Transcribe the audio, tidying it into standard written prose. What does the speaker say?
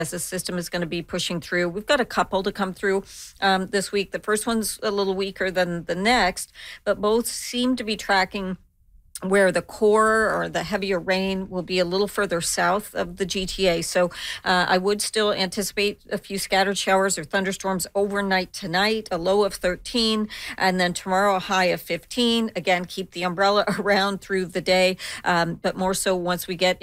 as the system is going to be pushing through. We've got a couple to come through this week. The first one's a little weaker than the next, but both seem to be tracking where the core or the heavier rain will be a little further south of the GTA. So I would still anticipate a few scattered showers or thunderstorms overnight tonight, a low of 13, and then tomorrow a high of 15. Again, keep the umbrella around through the day, but more so once we get